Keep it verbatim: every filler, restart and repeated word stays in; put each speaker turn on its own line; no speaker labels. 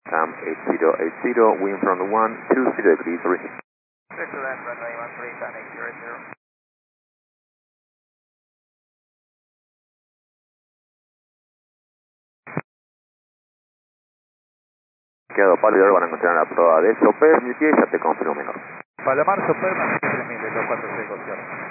Um, eight zero eight zero, wind from the one two zero degrees, sorry.
Clear to land, runway one three, time eight zero zero.
Quedado pálido, van a encontrar la prueba de Chopper, y ya te confirmo menor.
Palomar, Super, tres mil, dos cuatro seis,